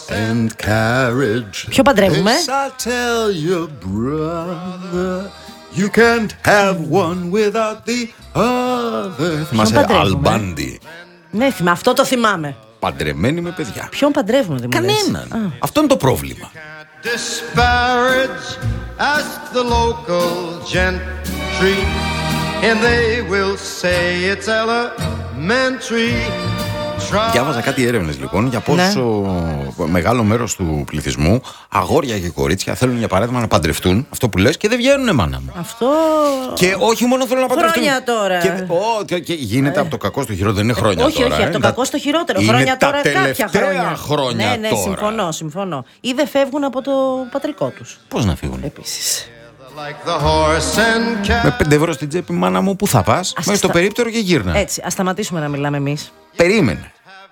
and carriage. Ποιο παντρεύουμε? This I tell you, brother, you can't have one without the other. Θυμάσαι Αλμπάντι? Ναι, αυτό το θυμάμαι. Παντρεμένοι με παιδιά. Ποιον παντρεύουν, δεν μου λες? Κανέναν. Αυτό είναι το πρόβλημα. Disparage, ask the local gentry, and they will say it's elementary. Διάβαζα κάτι έρευνες λοιπόν για πόσο μεγάλο μέρος του πληθυσμού, αγόρια και κορίτσια, θέλουν για παράδειγμα να παντρευτούν, αυτό που λες, και δεν βγαίνουν, μάνα μου. Αυτό. Και όχι μόνο θέλουν να παντρευτούν. Χρόνια τώρα. Και γίνεται από το κακό στο χειρότερο, δεν είναι χρόνια όχι, τώρα. Όχι, από το κακό στο χειρότερο. Είναι χρόνια τα τώρα, κάποια χρόνια. Ναι, τώρα. συμφωνώ. Ή δεν φεύγουν από το πατρικό τους. Πώς να φύγουν? Επίσης. Με 5 ευρώ στην τσέπη, μάνα μου, πού θα πας? Μέσα στο περίπτερο και γύρνα. Έτσι, ας σταματήσουμε να μιλάμε εμείς. Περίμενε.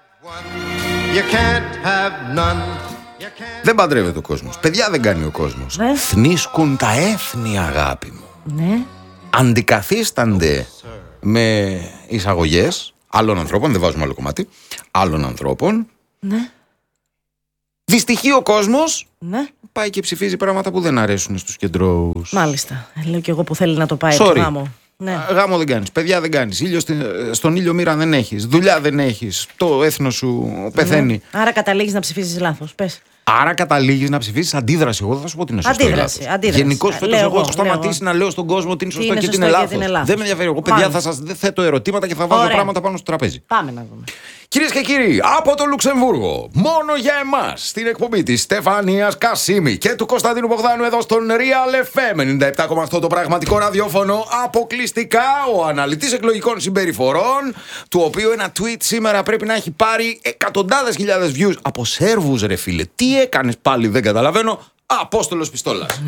Δεν παντρεύεται ο κόσμος. Παιδιά δεν κάνει ο κόσμος. Θνίσκουν τα έθνη, αγάπη μου. Ναι. Αντικαθίστανται με εισαγωγές άλλων ανθρώπων, δεν βάζουμε άλλο κομμάτι, άλλων ανθρώπων. Ναι. Δυστυχεί ο κόσμος. Ναι. Πάει και ψηφίζει πράγματα που δεν αρέσουν στους κεντρώους. Μάλιστα. Λέω κι εγώ που θέλει να το πάει Sorry. το γάμο. Ναι. Γάμο δεν κάνεις, παιδιά δεν κάνεις, στον ήλιο μοίρα δεν έχεις, δουλειά δεν έχεις, το έθνος σου πεθαίνει. Άρα καταλήγεις να ψηφίζεις λάθος, πες. Άρα καταλήγεις να ψηφίσεις αντίδραση. Εγώ δεν θα σου πω ότι είναι σωστό ή λάθος. Γενικώς φέτος εγώ έχω σταματήσει να λέω στον κόσμο ότι είναι σωστό και ότι είναι λάθος. Δεν με ενδιαφέρει. Εγώ, παιδιά, θα σας θέτω ερωτήματα και θα βάζω πράγματα πάνω στο τραπέζι. Πάμε να δούμε. Κυρίες και κύριοι, από το Λουξεμβούργο, μόνο για εμάς, στην εκπομπή της Στεφανίας Κασίμη και του Κωνσταντίνου Μπογδάνου εδώ στον Real FM 97,8, το πραγματικό ραδιόφωνο, αποκλειστικά ο αναλυτής εκλογικών συμπεριφορών, του οποίου ένα tweet σήμερα πρέπει να έχει πάρει εκατοντάδες χιλιάδες views από Σέρβους, ρε φίλε. Τι έκανες πάλι, δεν καταλαβαίνω. Απόστολος Πιστόλας.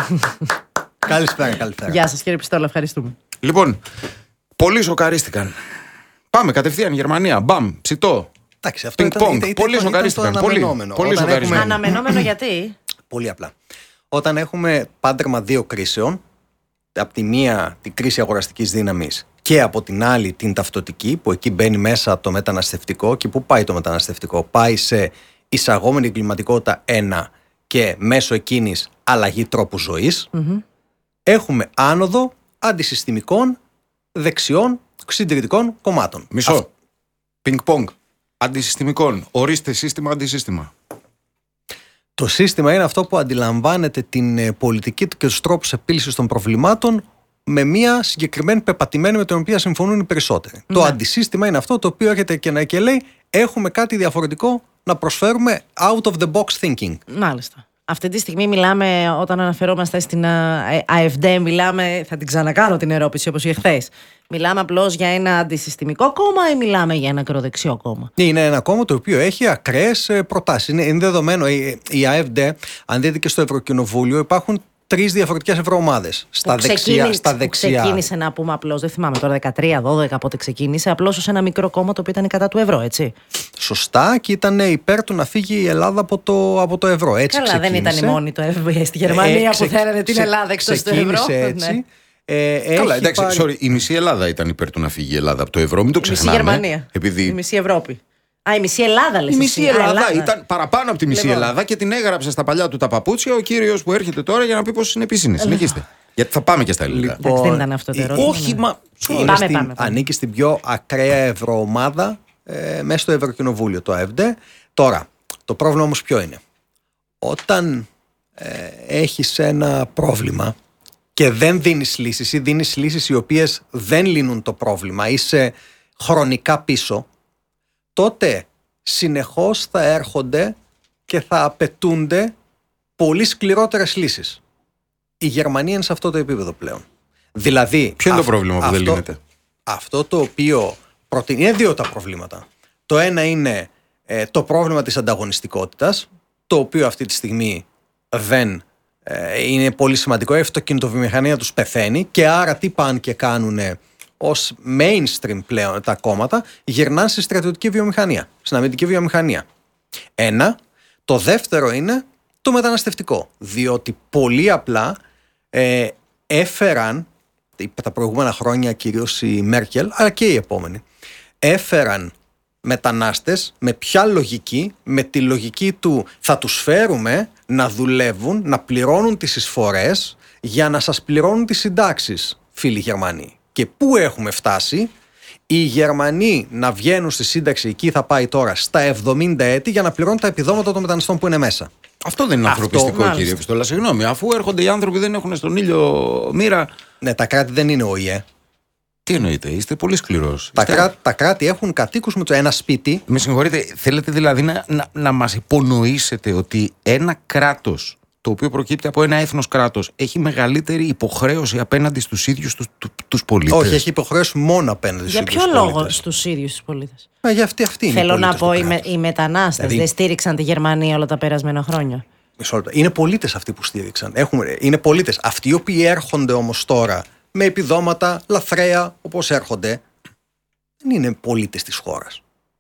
Καλησπέρα. Γεια σας κύριε Πιστόλα, ευχαριστούμε. Λοιπόν, πολλοί σοκαρίστηκαν. Πάμε κατευθείαν Γερμανία. Μπαμ, ψητό. Εντάξει, αυτό ήταν πολύ σοκαρίστηκαν. Πολύ σοκαρίστηκαν. Αναμενόμενο γιατί? Πολύ απλά. Όταν έχουμε πάντρεμα δύο κρίσεων, από τη μία την κρίση αγοραστικής δύναμης και από την άλλη την ταυτοτική, που εκεί μπαίνει μέσα το μεταναστευτικό. Και πού πάει το μεταναστευτικό? Πάει σε εισαγόμενη εγκληματικότητα 1 και μέσω εκείνης αλλαγή τρόπου ζωής. Έχουμε άνοδο αντισυστημικών δεξιών συντηρητικών κομμάτων. Μισό. Πινκ-πονγκ. Αντισυστημικών. Ορίστε σύστημα, αντισύστημα. Το σύστημα είναι αυτό που αντιλαμβάνεται την πολιτική του και τους τρόπους επίλυσης των προβλημάτων με μια συγκεκριμένη πεπατημένη με την οποία συμφωνούν οι περισσότεροι. Το αντισύστημα είναι αυτό το οποίο έρχεται και λέει έχουμε κάτι διαφορετικό να προσφέρουμε out of the box thinking. Μάλιστα. Αυτή τη στιγμή μιλάμε, όταν αναφερόμαστε στην AfD, μιλάμε, θα την ξανακάνω την ερώτηση όπως και χθες. Μιλάμε απλώς για ένα αντισυστημικό κόμμα ή μιλάμε για ένα ακροδεξιό κόμμα? Είναι ένα κόμμα το οποίο έχει ακραίες προτάσεις. Είναι δεδομένο. Η AfD, αν δείτε και στο Ευρωκοινοβούλιο, υπάρχουν 3 διαφορετικές ευρωομάδες. Στα δεξιά. Ξεκίνησε, να πούμε απλώς, δεν θυμάμαι τώρα, 13-12 πότε ξεκίνησε, απλώς ως ένα μικρό κόμμα το οποίο ήταν κατά του ευρώ, έτσι. Σωστά, και ήταν υπέρ του να φύγει η Ελλάδα από το ευρώ. Έτσι καλά, ξεκίνησε. Δεν ήταν η μόνη το ευρώ στη Γερμανία που θέλανε την Ελλάδα εκτός του ευρώ. Έτσι. Καλά, εντάξει, η μισή Ελλάδα ήταν υπέρ του να φύγει η Ελλάδα από το ευρώ, μην το ξεχνάμε. Η μισή Γερμανία. Η μισή Ευρώπη. Η μισή Ελλάδα, λες. Η μισή Ελλάδα ήταν παραπάνω από τη μισή Ελλάδα και την έγραψε στα παλιά του τα παπούτσια ο κύριος που έρχεται τώρα για να πει πόσες συνεπείς είναι. Συνεχίστε. Γιατί θα πάμε και στα ελληνικά. Λοιπόν, δεν ήταν αυτό το ερώτημα. Όχι, μα. Πάμε. Ανήκει στην πιο ακραία ευρωομάδα μέσα στο Ευρωκοινοβούλιο, το AfD. Τώρα, το πρόβλημα όμως ποιο είναι? Όταν έχεις ένα πρόβλημα και δεν δίνεις λύσεις ή δίνεις λύσεις οι οποίες δεν λύνουν το πρόβλημα, είσαι χρονικά πίσω, τότε συνεχώς θα έρχονται και θα απαιτούνται πολύ σκληρότερες λύσεις. Η Γερμανία είναι σε αυτό το επίπεδο πλέον. Δηλαδή, ποιο είναι το πρόβλημα που δεν λύνεται? Αυτό το οποίο προτείνει, είναι 2 τα προβλήματα. Το ένα είναι το πρόβλημα της ανταγωνιστικότητας, το οποίο αυτή τη στιγμή δεν είναι πολύ σημαντικό. Η αυτοκινητοβιομηχανία τους πεθαίνει και άρα τι πάνε και κάνουν ως mainstream πλέον τα κόμματα? Γυρνάνε στη στρατιωτική βιομηχανία, στην αμυντική βιομηχανία. Ένα. Το δεύτερο είναι το μεταναστευτικό, διότι πολύ απλά έφεραν τα προηγούμενα χρόνια κυρίως η Μέρκελ, αλλά και οι επόμενοι, έφεραν μετανάστες, με ποια λογική, με τη λογική του θα τους φέρουμε να δουλεύουν, να πληρώνουν τις εισφορές για να σας πληρώνουν τις συντάξεις, φίλοι Γερμανοί. Και πού έχουμε φτάσει? Οι Γερμανοί να βγαίνουν στη σύνταξη, εκεί θα πάει τώρα στα 70 έτη, για να πληρώνουν τα επιδόματα των μεταναστών που είναι μέσα. Αυτό δεν είναι ανθρωπιστικό, κύριε Πιστόλα. Συγγνώμη, αφού έρχονται οι άνθρωποι δεν έχουν στον ήλιο μοίρα. Ναι, τα κράτη δεν είναι ο ΙΕ. Τι εννοείτε, είστε πολύ σκληρός. Τα κράτη έχουν κατοίκους με ένα σπίτι. Με συγχωρείτε, θέλετε δηλαδή να μας υπονοήσετε ότι ένα κράτος, το οποίο προκύπτει από ένα έθνος κράτος, έχει μεγαλύτερη υποχρέωση απέναντι στους ίδιους τους πολίτες? Όχι, έχει υποχρέωση μόνο απέναντι στους ίδιους τους πολίτες. Για ποιο λόγο στους ίδιους τους πολίτες? Για αυτή είναι. Θέλω να πω, οι μετανάστες δηλαδή δεν στήριξαν τη Γερμανία όλα τα περασμένα χρόνια. Είναι πολίτες αυτοί που στήριξαν. Είναι πολίτες. Αυτοί οι οποίοι έρχονται όμως τώρα με επιδόματα λαθρέα όπως έρχονται, δεν είναι πολίτες της χώρας.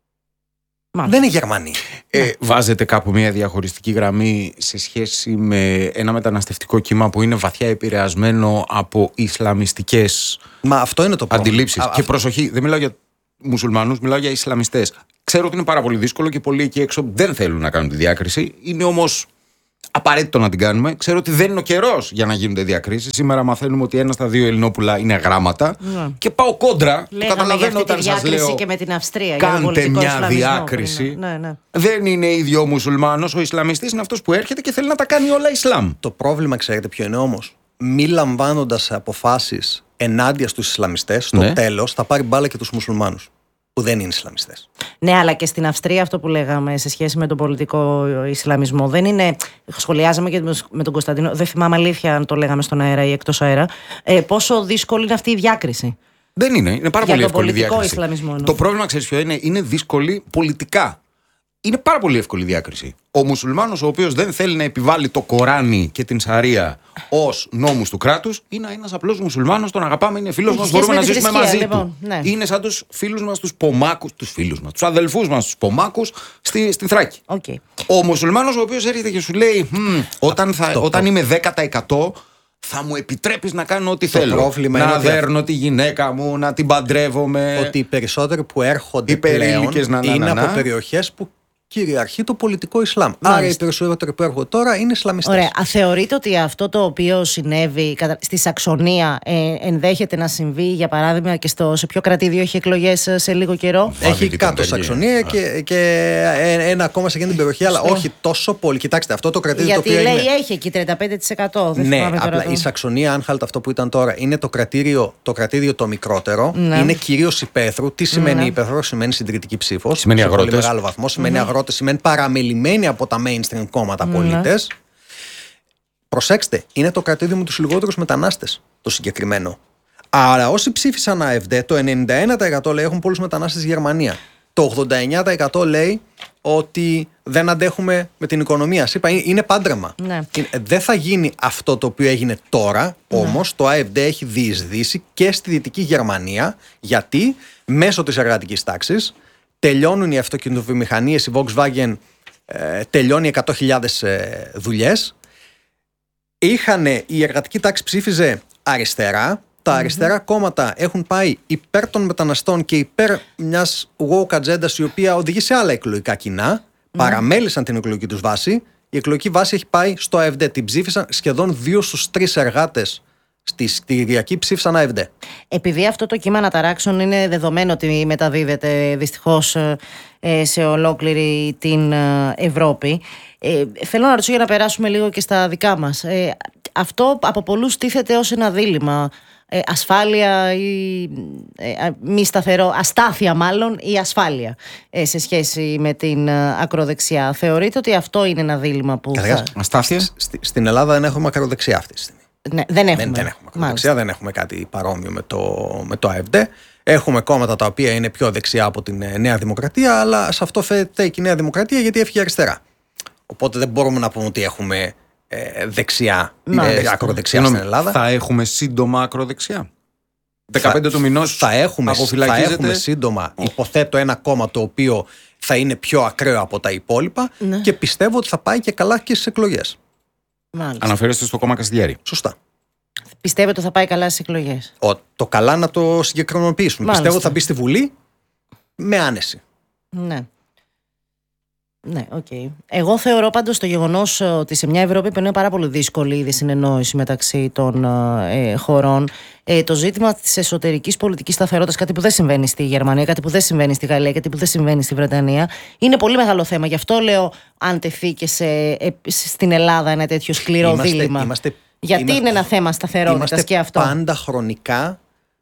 Δεν είναι Γερμανοί. Βάζετε κάπου μια διαχωριστική γραμμή σε σχέση με ένα μεταναστευτικό κύμα που είναι βαθιά επηρεασμένο από ισλαμιστικές αντιλήψεις? Και προσοχή, δεν μιλάω για μουσουλμάνους, μιλάω για Ισλαμιστές. Ξέρω ότι είναι πάρα πολύ δύσκολο και πολλοί εκεί έξω δεν θέλουν να κάνουν τη διάκριση. Είναι όμως απαραίτητο να την κάνουμε. Ξέρω ότι δεν είναι ο καιρός για να γίνονται διακρίσεις. Σήμερα μαθαίνουμε ότι 1 στα 2 Ελληνόπουλα είναι γράμματα. Και πάω κόντρα. Λέγαμε καταλαβαίνω όταν σας λέω. Και με την Αυστρία, κάντε μια διάκριση. Ναι. Δεν είναι ίδιο ο μουσουλμάνος. Ο Ισλαμιστής είναι αυτός που έρχεται και θέλει να τα κάνει όλα Ισλάμ. Το πρόβλημα, ξέρετε ποιο είναι όμως? Μη λαμβάνοντας αποφάσεις ενάντια στους Ισλαμιστές, στο τέλος θα πάρει μπάλα και τους μουσουλμάνους, που δεν είναι Ισλαμιστές. Ναι, αλλά και στην Αυστρία αυτό που λέγαμε σε σχέση με τον πολιτικό Ισλαμισμό δεν είναι. Σχολιάζαμε και με τον Κωνσταντίνο, δεν θυμάμαι αλήθεια αν το λέγαμε στον αέρα ή εκτός αέρα, πόσο δύσκολη είναι αυτή η διάκριση. Δεν είναι. Είναι πάρα πολύ εύκολη η διάκριση. Ισλαμισμό, το πρόβλημα, ξέρεις ποιο είναι? Είναι δύσκολη πολιτικά. Είναι πάρα πολύ εύκολη η διάκριση. Ο μουσουλμάνος, ο οποίος δεν θέλει να επιβάλλει το Κοράνι και την Σαρία ως νόμους του κράτους, είναι ένας απλός μουσουλμάνος, τον αγαπάμε, είναι φίλος μας, μπορούμε να ζήσουμε μαζί του. Ναι. Είναι σαν τους φίλους μας, τους Πομάκους, τους αδελφούς μας, τους Πομάκους στη Θράκη. Okay. Ο μουσουλμάνος, ο οποίος έρχεται και σου λέει, όταν είμαι 10%. Θα μου επιτρέπεις να κάνω ό,τι θέλω. Να δέρνω τη γυναίκα μου, να την παντρεύομαι. Ότι οι περισσότεροι που έρχονται πλέον είναι από περιοχές που κυριαρχεί το πολιτικό Ισλάμ. Άρα οι περισσότεροι που έρχονται τώρα είναι Ισλαμιστές. Ωραία. Θεωρείτε ότι αυτό το οποίο συνέβη στη Σαξονία ενδέχεται να συμβεί, για παράδειγμα, και σε ποιο κρατήδιο έχει εκλογές σε λίγο καιρό? Έχει κάτω Σαξονία και ένα ακόμα σε εκείνη την περιοχή, αλλά όχι τόσο πολύ. Κοιτάξτε, αυτό το κρατήδιο το οποίο. Γιατί λέει είναι... έχει εκεί 35%. Ναι, απλά η Σαξονία, Άνχαλτ, αυτό που ήταν τώρα, είναι το κρατήδιο το μικρότερο. Ναι. Είναι κυρίως υπαίθρου. Τι σημαίνει υπαίθρο? Σημαίνει συντηρητική ψήφος. Σημαίνει αγρότες. Σε πολύ μεγάλο βαθμό. Σημαίνει αγρότες. Σημαίνει παραμελημένοι από τα mainstream κόμματα πολίτες. Προσέξτε, είναι το κρατήδιο με τους λιγότερους μετανάστες το συγκεκριμένο. Άρα όσοι ψήφισαν AfD, το 91% λέει έχουν πολλούς μετανάστες στη Γερμανία. Το 89% λέει ότι δεν αντέχουμε με την οικονομία. Είπα, είναι πάντρεμα. Ναι. Δεν θα γίνει αυτό το οποίο έγινε τώρα, όμως το AfD έχει διεισδύσει και στη Δυτική Γερμανία, γιατί μέσω της εργατικής τάξης τελειώνουν οι αυτοκινητοβιομηχανίες, η Volkswagen τελειώνει 100.000 δουλειές. Η εργατική τάξη ψήφιζε αριστερά. Τα αριστερά κόμματα έχουν πάει υπέρ των μεταναστών και υπέρ μιας woke ατζέντας η οποία οδηγεί σε άλλα εκλογικά κοινά. Παραμέλησαν την εκλογική τους βάση. Η εκλογική βάση έχει πάει στο AfD. Την ψήφισαν σχεδόν 2 στους 3 εργάτες στη Κυριακή ψήφισαν AfD. Επειδή αυτό το κύμα αναταράξεων είναι δεδομένο ότι μεταδίδεται δυστυχώς σε ολόκληρη την Ευρώπη, θέλω να ρωτήσω για να περάσουμε λίγο και στα δικά μας. Αυτό από πολλούς τίθεται ως ένα δίλημμα. Ασφάλεια ή μη σταθερό, αστάθεια μάλλον, ή ασφάλεια σε σχέση με την ακροδεξιά. Θεωρείτε ότι αυτό είναι ένα δίλημμα που αστάθεια? Στην Ελλάδα δεν έχουμε ακροδεξιά αυτή τη στιγμή. Ναι, δεν έχουμε ακροδεξιά, δεν έχουμε κάτι παρόμοιο με το AfD. Έχουμε κόμματα τα οποία είναι πιο δεξιά από την Νέα Δημοκρατία, αλλά σε αυτό φταίει και η Νέα Δημοκρατία γιατί έφυγε αριστερά. Οπότε δεν μπορούμε να πούμε ότι έχουμε δεξιά, ακροδεξιά στην Ελλάδα. Θα έχουμε σύντομα ακροδεξιά. 15 του μηνός θα έχουμε σύντομα, υποθέτω, ένα κόμμα το οποίο θα είναι πιο ακραίο από τα υπόλοιπα, και πιστεύω ότι θα πάει και καλά και στις εκλογές. Αναφέρεστε στο κόμμα Καστιλιάρη. Σωστά. Πιστεύετε ότι θα πάει καλά στις εκλογές? Το καλά να το συγκεκριμενοποιήσουμε. Πιστεύω ότι θα μπει στη Βουλή με άνεση. Ναι. Ναι, okay. Εγώ θεωρώ πάντως το γεγονός ότι σε μια Ευρώπη που είναι πάρα πολύ δύσκολη η συνεννόηση μεταξύ των χωρών, το ζήτημα της εσωτερικής πολιτικής σταθερότητας, κάτι που δεν συμβαίνει στη Γερμανία, κάτι που δεν συμβαίνει στη Γαλλία, κάτι που δεν συμβαίνει στη Βρετανία, είναι πολύ μεγάλο θέμα. Γι' αυτό λέω, αν τεθεί και στην Ελλάδα ένα τέτοιο σκληρό δίλημμα. Γιατί είναι ένα θέμα σταθερότητας και αυτό. Πάντα χρονικά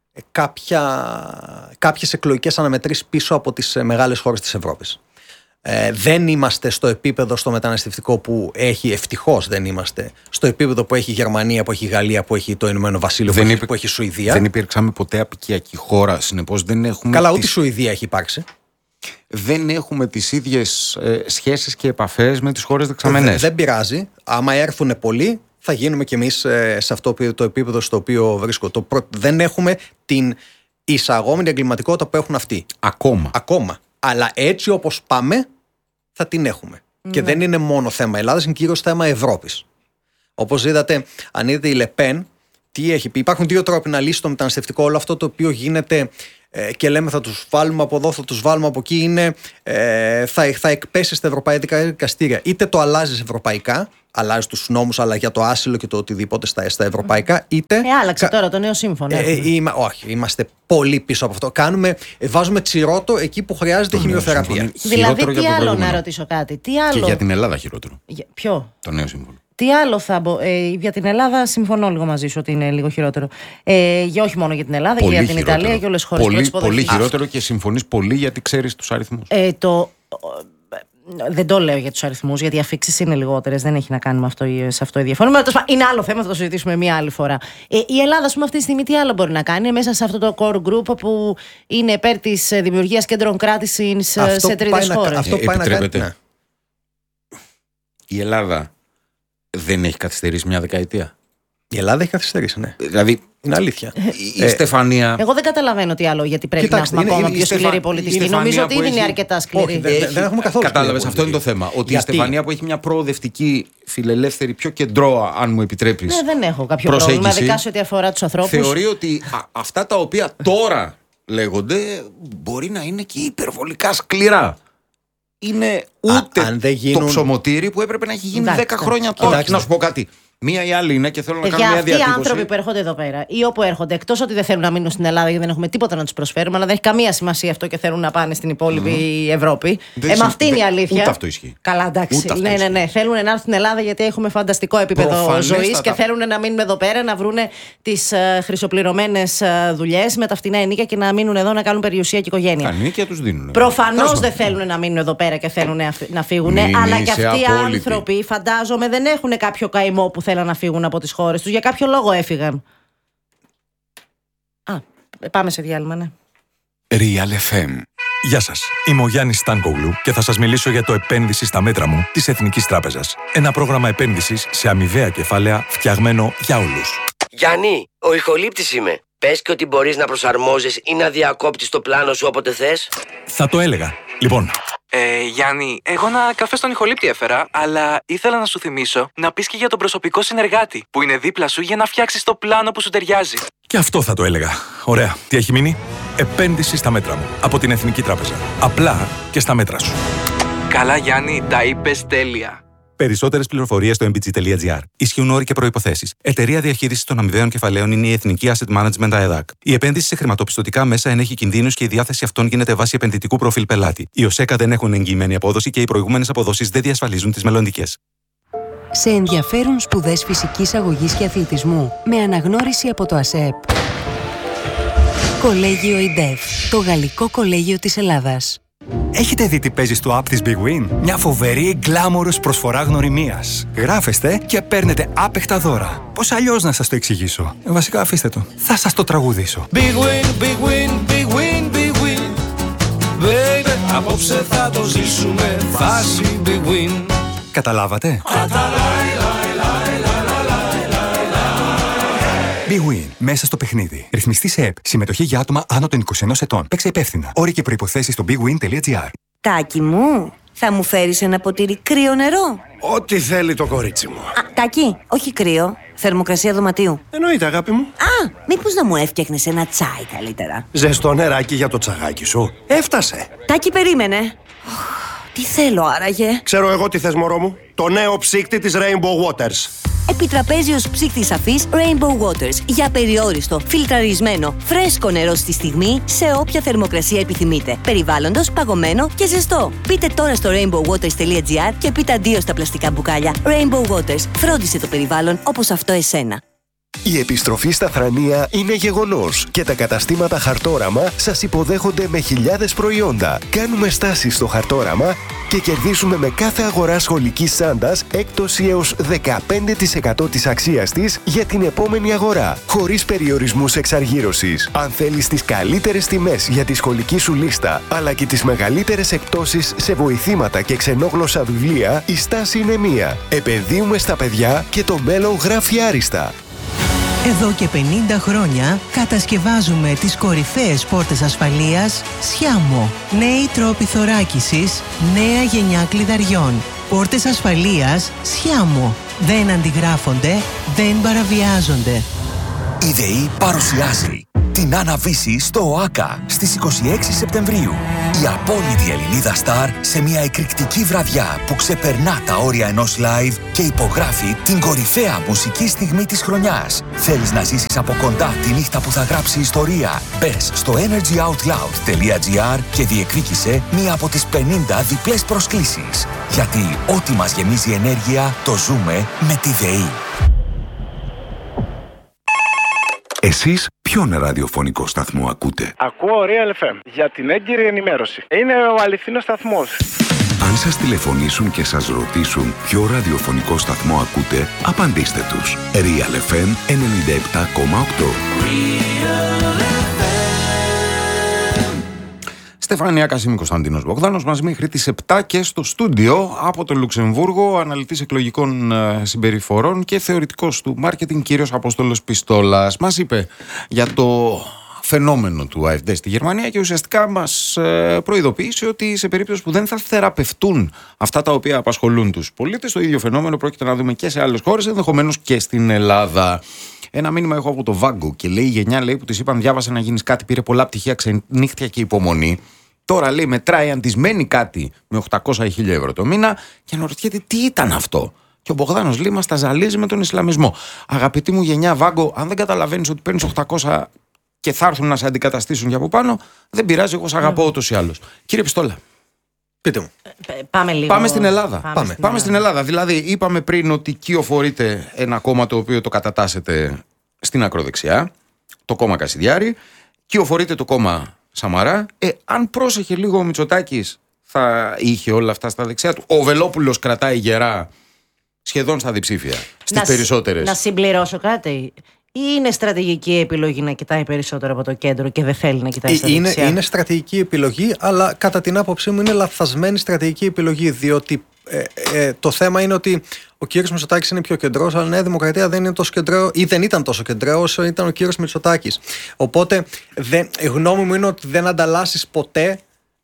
κάποιες εκλογικές αναμετρήσεις πίσω από τις μεγάλες χώρες της Ευρώπης. Δεν είμαστε στο επίπεδο στο μεταναστευτικό που έχει, ευτυχώς δεν είμαστε στο επίπεδο που έχει η Γερμανία, που έχει η Γαλλία, που έχει το Ηνωμένο Βασίλειο, που έχει η Σουηδία. Δεν υπήρξαμε ποτέ απικιακή χώρα, συνεπώς δεν έχουμε. Καλά, ούτε η Σουηδία έχει υπάρξει. Δεν έχουμε τις ίδιες σχέσεις και επαφές με τις χώρες δεξαμενές. Δεν πειράζει. Άμα έρθουν πολλοί, θα γίνουμε κι εμείς σε αυτό το επίπεδο στο οποίο βρίσκω. Δεν έχουμε την εισαγόμενη εγκληματικότητα που έχουν αυτοί. Ακόμα. Αλλά έτσι όπως πάμε, θα την έχουμε. Και δεν είναι μόνο θέμα Ελλάδας, είναι κυρίως θέμα Ευρώπης. Όπως είδατε, αν είδατε η Λεπέν, τι έχει πει. Υπάρχουν δύο τρόποι να λύσει το μεταναστευτικό. Όλο αυτό το οποίο γίνεται και λέμε θα τους βάλουμε από εδώ, θα τους βάλουμε από εκεί, είναι θα εκπέσει στα ευρωπαϊκά δικαστήρια. Είτε το αλλάζεις ευρωπαϊκά, αλλάζει τους νόμους, αλλά για το άσυλο και το οτιδήποτε στα ευρωπαϊκά, είτε. Άλλαξε τώρα το νέο σύμφωνο. Όχι, είμαστε πολύ πίσω από αυτό. Βάζουμε τσιρότο εκεί που χρειάζεται χημειοθεραπεία. Δηλαδή, τι άλλο να ρωτήσω κάτι. Τι άλλο... Και για την Ελλάδα χειρότερο. Ποιο? Το νέο σύμφωνο. Τι άλλο για την Ελλάδα, συμφωνώ λίγο μαζί σου ότι είναι λίγο χειρότερο. Όχι μόνο για την Ελλάδα, πολύ και για την χειρότερο. Ιταλία και όλες τις χώρες. Πολύ χειρότερο και συμφωνείς πολύ γιατί ξέρεις τους αριθμούς. Δεν το λέω για τους αριθμούς, γιατί οι αφίξεις είναι λιγότερες. Δεν έχει να κάνει με σε αυτό η διαφωνία. Είναι άλλο θέμα, θα το συζητήσουμε μια άλλη φορά. Η Ελλάδα, ας πούμε, αυτή τη στιγμή τι άλλο μπορεί να κάνει μέσα σε αυτό το core group που είναι υπέρ της δημιουργίας κέντρων κράτησης σε τρίτες χώρες. Αυτό πάει να κάνει. Ναι. Η Ελλάδα δεν έχει καθυστερήσει μια δεκαετία. Η Ελλάδα έχει καθυστερήσει, ναι. Δηλαδή, είναι αλήθεια. Η Στεφανία. Εγώ δεν καταλαβαίνω τι άλλο, γιατί πρέπει να έχουμε ακόμα πιο σκληρή πολιτιστική. Νομίζω ότι ήδη είναι αρκετά σκληρή. Δεν έχουμε καθόλου. Κατάλαβες, αυτό είναι το θέμα. Ότι η Στεφανία που έχει μια προοδευτική, φιλελεύθερη, πιο κεντρώα, αν μου επιτρέπεις. Δεν έχω κάποιο πρόβλημα, ειδικά σε ό,τι αφορά τους ανθρώπους. Θεωρεί ότι αυτά τα οποία τώρα λέγονται μπορεί να είναι και υπερβολικά σκληρά. Είναι ούτε το ψωμοτήρι που έπρεπε να έχει γίνει 10 χρόνια τώρα. Να σου πω κάτι. Μία ή άλλη είναι και θέλω να κάνω μια διατύπωση. Αυτοί οι άνθρωποι που έρχονται εδώ πέρα ή όπου έρχονται, εκτός ότι δεν θέλουν να μείνουν στην Ελλάδα γιατί δεν έχουμε τίποτα να τους προσφέρουμε, αλλά δεν έχει καμία σημασία αυτό και θέλουν να πάνε στην υπόλοιπη Ευρώπη. Αυτή είναι η αλήθεια. Ούτε αυτό ισχύει. Καλά, εντάξει. Ναι. Θέλουν να έρθουν στην Ελλάδα γιατί έχουμε φανταστικό επίπεδο ζωής και θέλουν να μείνουν εδώ πέρα, να βρουν τις χρυσοπληρωμένες δουλειές με τα φτηνά ενίκια και να μείνουν εδώ να κάνουν περιουσία και οικογένεια. Τα ενίκια τους δίνουν. Προφανώς δεν θέλουν να μείνουν εδώ πέρα και θέλουν να φύγουν. Αλλά και αυτοί οι άνθρωποι, φαντάζομαι, δεν έχουν κάποιο καημό που θέλουν να φύγουν από τις χώρες τους. Για κάποιο λόγο έφυγαν. Πάμε σε διάλειμμα, ναι. Real FM. Γεια σας, είμαι ο Γιάννης Στάνκογλου και θα σας μιλήσω για το επένδυση στα μέτρα μου της Εθνικής Τράπεζας. Ένα πρόγραμμα επένδυσης σε αμοιβαία κεφάλαια φτιαγμένο για όλους. Γιάννη, ο ηχολήπτης είμαι. Πες και ότι μπορείς να προσαρμόζεις ή να διακόπτεις το πλάνο σου όποτε θες. Θα το έλεγα. Λοιπόν. Γιάννη, εγώ ένα καφέ στον ηχολήπτη έφερα, αλλά ήθελα να σου θυμίσω να πεις και για τον προσωπικό συνεργάτη που είναι δίπλα σου για να φτιάξεις το πλάνο που σου ταιριάζει. Και αυτό θα το έλεγα. Ωραία. Τι έχει μείνει? Επένδυση στα μέτρα μου. Από την Εθνική Τράπεζα. Απλά και στα μέτρα σου. Καλά, Γιάννη, τα είπες τέλεια. Περισσότερες πληροφορίες στο mbg.gr. Ισχύουν όροι και προϋποθέσεις. Εταιρεία διαχείρισης των αμοιβαίων κεφαλαίων είναι η Εθνική Asset Management ΑΕΔΑΚ. Η επένδυση σε χρηματοπιστωτικά μέσα ενέχει κινδύνους και η διάθεση αυτών γίνεται βάσει επενδυτικού προφίλ πελάτη. Οι ΟΣΕΚΑ δεν έχουν εγγυημένη απόδοση και οι προηγούμενες αποδόσεις δεν διασφαλίζουν τις μελλοντικές. Σε ενδιαφέρουν σπουδές φυσικής αγωγής και αθλητισμού με αναγνώριση από το ΑΣΕΠ. Κολέγιο ΙΝΤΕΦ, το γαλλικό κολέγιο της Ελλάδας. Έχετε δει τι παίζει στο app της Big Win? Μια φοβερή γκλάμορος προσφορά γνωριμίας. Γράφεστε και παίρνετε άπεχτα δώρα. Πώς αλλιώς να σας το εξηγήσω? Βασικά αφήστε το. Θα σας το τραγουδήσω. Big Win, Big Win, Big Win, Big Win. Baby, απόψε θα το ζήσουμε. Φάση Big Win. Καταλάβατε? Big Win. Μέσα στο παιχνίδι. Ρυθμιστή σε ΕΠ. Συμμετοχή για άτομα άνω των 21 ετών. Παίξε υπεύθυνα. Όροι και προϋποθέσεις στο bigwin.gr. Τάκη μου, θα μου φέρεις ένα ποτήρι κρύο νερό? Ό,τι θέλει το κορίτσι μου. Τάκη, όχι κρύο. Θερμοκρασία δωματίου. Εννοείται, αγάπη μου. Μήπως να μου έφτιαχνες ένα τσάι καλύτερα? Ζεστό νεράκι για το τσαγάκι σου. Έφτασε. Τάκη, περίμενε. Τι θέλω άραγε? Ξέρω εγώ τι θες, μωρό μου. Το νέο ψύκτη της Rainbow Waters. Επιτραπέζιος ψύκτης αφής Rainbow Waters. Για περιόριστο, φιλτραρισμένο, φρέσκο νερό στη στιγμή, σε όποια θερμοκρασία επιθυμείτε. Περιβάλλοντος, παγωμένο και ζεστό. Μπείτε τώρα στο rainbowwaters.gr και πείτε αντίο στα πλαστικά μπουκάλια. Rainbow Waters. Φρόντισε το περιβάλλον όπως αυτό εσένα. Η επιστροφή στα Θρανία είναι γεγονός και τα καταστήματα Χαρτόραμα σας υποδέχονται με χιλιάδες προϊόντα. Κάνουμε στάσεις στο Χαρτόραμα και κερδίζουμε με κάθε αγορά σχολικής τσάντας έκπτωση έως 15% της αξίας της για την επόμενη αγορά, χωρίς περιορισμούς εξαργύρωσης. Αν θέλεις τις καλύτερες τιμές για τη σχολική σου λίστα, αλλά και τις μεγαλύτερες εκπτώσεις σε βοηθήματα και ξενόγλωσσα βιβλία, η στάση είναι μία. Επενδύουμε στα παιδιά και το μέλλον γράφει άριστα. Εδώ και 50 χρόνια κατασκευάζουμε τις κορυφαίες πόρτες ασφαλείας Sciamo. Νέοι τρόποι θωράκισης, νέα γενιά κλειδαριών. Πόρτες ασφαλείας Sciamo. Δεν αντιγράφονται, δεν παραβιάζονται. Η ΔΕΗ παρουσιάζει την Αναβίση στο ΟΑΚΑ στις 26 Σεπτεμβρίου. Η απόλυτη Ελληνίδα Σταρ σε μια εκρηκτική βραδιά που ξεπερνά τα όρια ενός live και υπογράφει την κορυφαία μουσική στιγμή της χρονιάς. Θέλεις να ζήσεις από κοντά τη νύχτα που θα γράψει ιστορία? Μπες στο energyoutloud.gr και διεκδίκησε μία από τις 50 διπλές προσκλήσεις. Γιατί ό,τι μας γεμίζει ενέργεια το ζούμε με τη ΔΕΗ. Εσείς ποιον ραδιοφωνικό σταθμό ακούτε? Ακούω Real FM για την έγκυρη ενημέρωση. Είναι ο αληθινός σταθμός. Αν σας τηλεφωνήσουν και σας ρωτήσουν ποιο ραδιοφωνικό σταθμό ακούτε, απαντήστε τους. Real FM 97,8. Στεφανία Κασίμη, Κωνσταντίνος Μπογδάνος, μαζί μέχρι τις 7 και στο στούντιο από το Λουξεμβούργο, αναλυτής εκλογικών συμπεριφορών και θεωρητικός του μάρκετινγκ, κύριος Απόστολος Πιστόλας. Μας είπε για το φαινόμενο του AfD στη Γερμανία και ουσιαστικά μας προειδοποίησε ότι σε περίπτωση που δεν θα θεραπευτούν αυτά τα οποία απασχολούν τους πολίτες, το ίδιο φαινόμενο πρόκειται να δούμε και σε άλλες χώρες, ενδεχομένως και στην Ελλάδα. Ένα μήνυμα έχω από το Βάγκο και λέει: η γενιά, λέει, που της είπαν διάβασε να γίνεις κάτι, πήρε πολλά πτυχία, ξενύχτια και υπομονή. Τώρα, λέει, μετράει αν της μένει κάτι με 800 ή 1000 ευρώ το μήνα και αναρωτιέται τι ήταν αυτό. Και ο Μπογδάνος, λέει, μας τα ζαλίζει με τον Ισλαμισμό. Αγαπητή μου γενιά Βάγκο, αν δεν καταλαβαίνεις ότι παίρνεις 800 και θα έρθουν να σε αντικαταστήσουν για από πάνω, δεν πειράζει, εγώ σε αγαπώ ούτως ή άλλως. Κύριε Πιστόλα. Πείτε μου. Πάμε στην Ελλάδα. Πάμε στην Ελλάδα. Δηλαδή, είπαμε πριν ότι κυοφορείται ένα κόμμα το οποίο το κατατάσσεται στην ακροδεξιά, το κόμμα Κασιδιάρη. Κυοφορείται το κόμμα Σαμαρά. Αν πρόσεχε λίγο ο Μητσοτάκης, θα είχε όλα αυτά στα δεξιά του. Ο Βελόπουλος κρατάει γερά σχεδόν στα διψήφια. Στις περισσότερες. Να συμπληρώσω κάτι. Ή είναι στρατηγική επιλογή να κοιτάει περισσότερο από το κέντρο και δεν θέλει να κοιτάει στα δεξιά? Είναι στρατηγική επιλογή, αλλά κατά την άποψή μου είναι λαθασμένη στρατηγική επιλογή. Διότι το θέμα είναι ότι ο κύριος Μητσοτάκης είναι πιο κεντρός, αλλά η Νέα Δημοκρατία δεν είναι τόσο κεντρό ή δεν ήταν τόσο κεντρό όσο ήταν ο κύριος Μητσοτάκης. Οπότε η γνώμη μου είναι ότι δεν ανταλλάσσεις ποτέ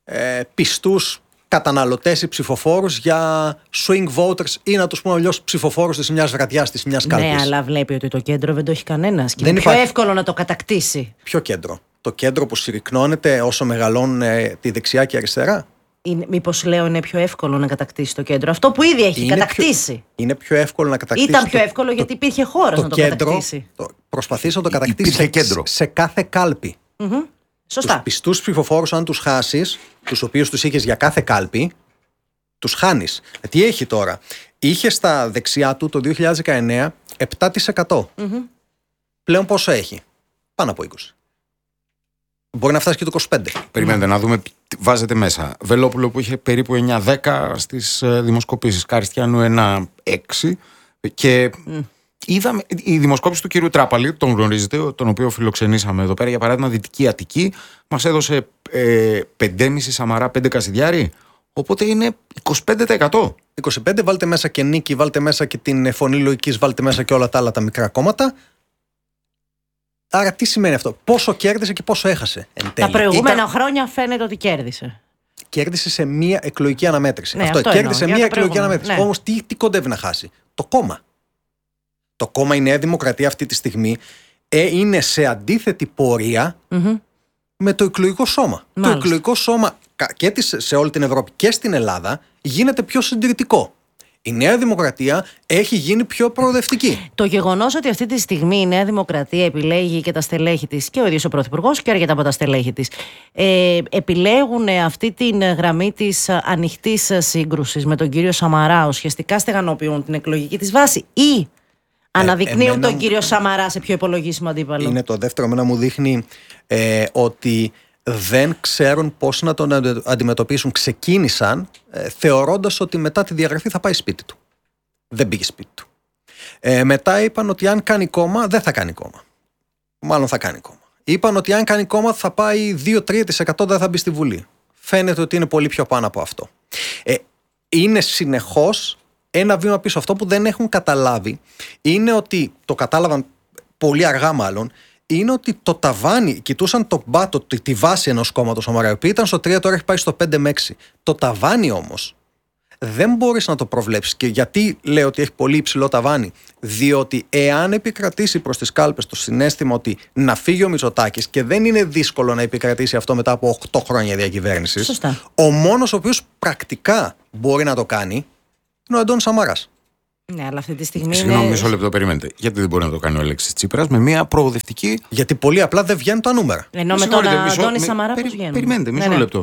πιστούς καταναλωτές ή ψηφοφόρους για swing voters ή, να τους πούμε αλλιώς, ψηφοφόρους της μιας βραδιάς, της μιας κάλπης. Ναι, αλλά βλέπει ότι το κέντρο δεν το έχει κανένας και είναι πιο εύκολο να το κατακτήσει. Ποιο κέντρο? Το κέντρο που συρρυκνώνεται όσο μεγαλώνουν τη δεξιά και αριστερά. Μήπως λέω είναι πιο εύκολο να κατακτήσει το κέντρο? Αυτό που ήδη έχει κατακτήσει. Είναι πιο εύκολο να κατακτήσει. Ήταν πιο εύκολο γιατί υπήρχε χώρος να το κατακτήσει. Προσπαθείς να το κατακτήσει σε κάθε κάλπη. Σωστά. Τους πιστούς ψηφοφόρους, αν τους χάσεις, τους οποίους τους είχες για κάθε κάλπη, τους χάνεις. Τι έχει τώρα? Είχε στα δεξιά του το 2019 7%. Πλέον πόσο έχει? Πάνω από 20%. Μπορεί να φτάσει και το 25%. Περιμένετε να δούμε, βάζετε μέσα. Βελόπουλο που είχε περίπου 9-10 στις δημοσκοπήσεις. Καριστιανού 1-6. Και είδαμε η δημοσκόπηση του κύριου Τράπαλη, τον γνωρίζετε, τον οποίο φιλοξενήσαμε εδώ πέρα. Για παράδειγμα, Δυτική Αττική μας έδωσε 5,5 Σαμαρά, 5 Κασιδιάρη. Οπότε είναι 25%. 25, βάλτε μέσα και Νίκη, βάλτε μέσα και την Φωνή Λογικής, βάλτε μέσα και όλα τα άλλα τα μικρά κόμματα. Άρα τι σημαίνει αυτό? Πόσο κέρδισε και πόσο έχασε εν τέλει? Τα προηγούμενα χρόνια φαίνεται ότι κέρδισε. Κέρδισε σε μία εκλογική αναμέτρηση. Ναι, αυτό κέρδισε μία εκλογική αναμέτρηση. Ναι. Όμως τι κοντεύει να χάσει? Το κόμμα. Το κόμμα, η Νέα Δημοκρατία αυτή τη στιγμή είναι σε αντίθετη πορεία με το εκλογικό σώμα. Μάλιστα. Το εκλογικό σώμα και σε όλη την Ευρώπη και στην Ελλάδα γίνεται πιο συντηρητικό. Η Νέα Δημοκρατία έχει γίνει πιο προοδευτική. Το γεγονός ότι αυτή τη στιγμή η Νέα Δημοκρατία επιλέγει και τα στελέχη της, και ο ίδιος ο Πρωθυπουργός και αρκετά από τα στελέχη της, επιλέγουν αυτή την γραμμή της ανοιχτής σύγκρουσης με τον κύριο Σαμαρά, ουσιαστικά στεγανοποιούν την εκλογική της βάση, ή αναδεικνύουν τον κύριο Σαμαρά σε πιο υπολογίσιμο αντίπαλο? Είναι το δεύτερο. Εμένα μου δείχνει ότι δεν ξέρουν πώς να τον αντιμετωπίσουν. Ξεκίνησαν θεωρώντας ότι μετά τη διαγραφή θα πάει σπίτι του. Δεν πήγε σπίτι του. Μετά είπαν ότι αν κάνει κόμμα δεν θα κάνει κόμμα. Μάλλον θα κάνει κόμμα. Είπαν ότι αν κάνει κόμμα θα πάει 2-3%, δεν θα μπει στη Βουλή. Φαίνεται ότι είναι πολύ πιο πάνω από αυτό. Είναι συνεχώς ένα βήμα πίσω. Αυτό που δεν έχουν καταλάβει είναι ότι, το κατάλαβαν πολύ αργά μάλλον, είναι ότι το ταβάνι, κοιτούσαν το μπάτο, τη βάση ενός κόμματος, ο Μαραριοπή ήταν στο 3, τώρα έχει πάει στο 5 με 6. Το ταβάνι όμως δεν μπορείς να το προβλέψεις. Και γιατί λέω ότι έχει πολύ υψηλό ταβάνι? Διότι εάν επικρατήσει προς τις κάλπες το συναίσθημα ότι να φύγει ο Μητσοτάκης, και δεν είναι δύσκολο να επικρατήσει αυτό μετά από 8 χρόνια διακυβέρνησης, σωστά, ο μόνος ο οποίος πρακτικά μπορεί να το κάνει είναι ο Αντώνης Σαμαράς. Ναι, αλλά αυτή τη στιγμή. Συγγνώμη, μισό λεπτό, περιμένετε. Γιατί δεν μπορεί να το κάνει ο Αλέξης Τσίπρας με μια προοδευτική? Γιατί πολύ απλά δεν βγαίνουν τα νούμερα. Ενώ με τον Αντώνη Σαμαρά πώς βγαίνουν? Περιμένετε, μισό λεπτό.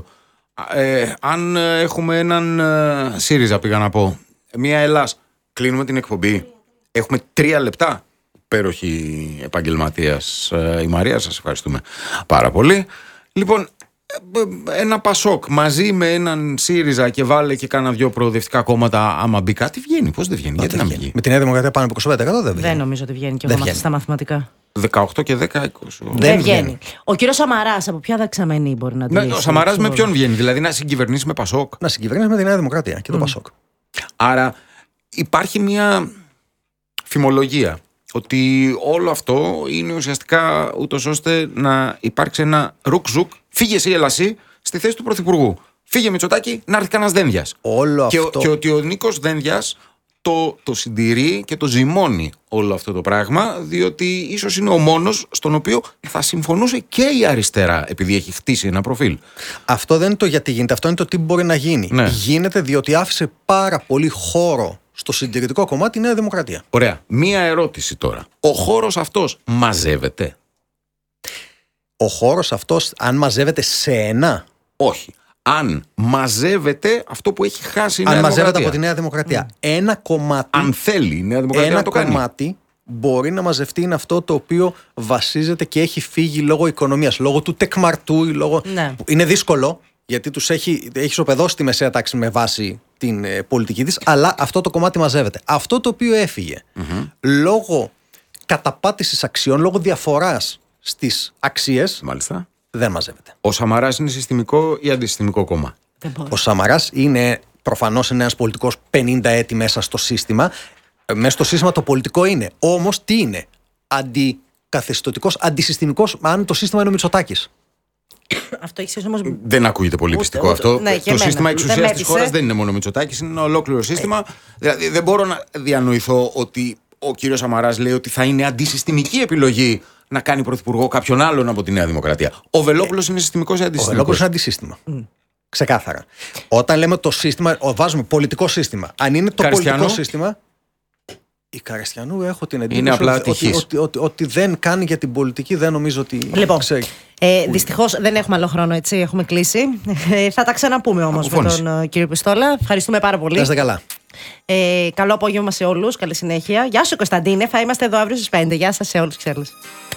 Αν έχουμε έναν ΣΥΡΙΖΑ, πήγα να πω, μια Ελλάς, κλείνουμε την εκπομπή. Έχουμε 3 λεπτά. Υπέροχη επαγγελματίας η Μαρία, σας ευχαριστούμε πάρα πολύ. Λοιπόν, ένα Πασόκ μαζί με έναν ΣΥΡΙΖΑ και βάλε και κάνα 2 προοδευτικά κόμματα, άμα μπει κάτι, βγαίνει. Πώς δεν βγαίνει? Γιατί να μην βγει? Με τη Νέα Δημοκρατία πάνω από 25% δεν βγαίνει. Δεν νομίζω ότι βγαίνει, και εγώ στα μαθηματικά. 18 και 10, 20. Δεν βγαίνει. Ο κύριος Σαμαράς από ποια δεξαμενή μπορεί να το? Ο Σαμαράς με ποιον βγαίνει? Δηλαδή να συγκυβερνήσει με Πασόκ? Να συγκυβερνήσει με τη Νέα Δημοκρατία και το Πασόκ. Άρα υπάρχει μια φημολογία ότι όλο αυτό είναι ουσιαστικά ούτως ώστε να υπάρξει ένα ρουκ-ζουκ, φύγε εσύ Ελασί στη θέση του Πρωθυπουργού. Φύγε Μητσοτάκη, να έρθει κανένας Δένδιας. Και ότι ο Νίκος Δένδιας το συντηρεί και το ζυμώνει όλο αυτό το πράγμα, διότι ίσως είναι ο μόνος στον οποίο θα συμφωνούσε και η αριστερά, επειδή έχει χτίσει ένα προφίλ. Αυτό δεν είναι το γιατί γίνεται, αυτό είναι το τι μπορεί να γίνει. Ναι. Γίνεται διότι άφησε πάρα πολύ χώρο στο συντηρητικό κομμάτι η Νέα Δημοκρατία. Ωραία. Μία ερώτηση τώρα. Ο χώρος αυτός μαζεύεται? Ο χώρος αυτός, αν μαζεύεται σε ένα? Όχι. Αν μαζεύεται αυτό που έχει χάσει η Νέα Δημοκρατία. Αν μαζεύεται από τη Νέα Δημοκρατία. Ένα κομμάτι. Αν θέλει η Νέα Δημοκρατία να το κάνει. Ένα κομμάτι μπορεί να μαζευτεί, είναι αυτό το οποίο βασίζεται και έχει φύγει λόγω οικονομίας, λόγω του τεκμαρτού. Ναι. Είναι δύσκολο, γιατί τους έχει ισοπεδώσει τη μεσαία τάξη με βάση την πολιτική της, αλλά αυτό το κομμάτι μαζεύεται. Αυτό το οποίο έφυγε λόγω καταπάτησης αξιών, λόγω διαφοράς στις αξίες, μάλιστα, δεν μαζεύεται. Ο Σαμαράς είναι συστημικό ή αντισυστημικό κόμμα? Ο Σαμαράς είναι προφανώς ένας πολιτικός 50 έτη μέσα στο σύστημα. Μέσα στο σύστημα το πολιτικό είναι. Όμως τι είναι? Αντικαθεστωτικός, αντισυστημικός, αν το σύστημα είναι ο Μητσοτάκης. Αυτό έχει όμως... Δεν ακούγεται πολύ πιστικό αυτό. Ναι, το σύστημα εξουσίας της χώρας δεν είναι μόνο ο Μητσοτάκης, είναι ένα ολόκληρο σύστημα. Δηλαδή δεν μπορώ να διανοηθώ ότι ο κύριος Σαμαράς λέει ότι θα είναι αντισυστημική επιλογή να κάνει πρωθυπουργό κάποιον άλλον από τη Νέα Δημοκρατία. Ο Βελόπουλος είναι συστημικός ή αντισυστημικός? Ο Βελόπουλος είναι αντισύστημα. Ξεκάθαρα. Όταν λέμε το σύστημα, βάζουμε πολιτικό σύστημα. Αν είναι το πολιτικό σύστημα. Η Καριστιανού έχω την εντύπωση ότι δεν κάνει για την πολιτική, δεν νομίζω ότι. Λοιπόν, δυστυχώς δεν έχουμε άλλο χρόνο, έτσι. Έχουμε κλείσει. Θα τα ξαναπούμε όμως με τον κύριο Πιστόλα. Ευχαριστούμε πάρα πολύ. Να είστε καλά. Καλό απόγευμα σε όλους. Καλή συνέχεια. Γεια σου, Κωνσταντίνε. Θα είμαστε εδώ αύριο στις 5. Γεια σας σε όλους, ξέρεις.